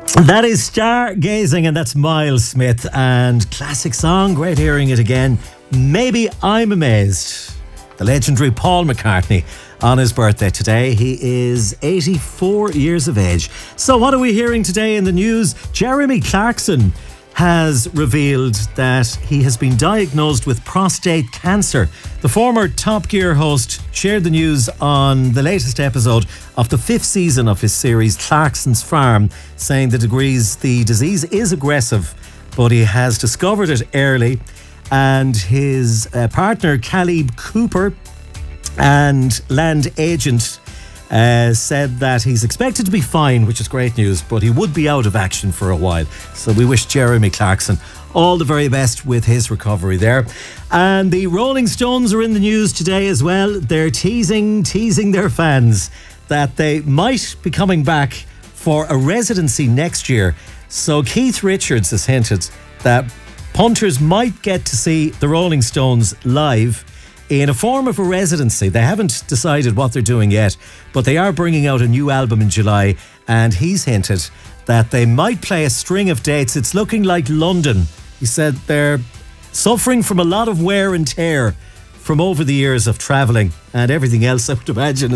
That is Stargazing, and that's Miles Smith. And classic song, great hearing it again. Maybe I'm Amazed. The legendary Paul McCartney on his birthday today. He is 84 years of age. So what are we hearing today in the news? Jeremy Clarkson has revealed that he has been diagnosed with prostate cancer. The former Top Gear host shared the news on the latest episode of the 5th season of his series Clarkson's Farm, saying the disease is aggressive, but he has discovered it early. And his partner Caleb Cooper and land agent said that he's expected to be fine, which is great news, but he would be out of action for a while. So we wish Jeremy Clarkson all the very best with his recovery there. And the Rolling Stones are in the news today as well. They're teasing their fans that they might be coming back for a residency next year. So Keith Richards has hinted that punters might get to see the Rolling Stones live in a form of a residency. They haven't decided what they're doing yet, but they are bringing out a new album in July, and he's hinted that they might play a string of dates. It's looking like London. He said they're suffering from a lot of wear and tear from over the years of travelling and everything else, I would imagine.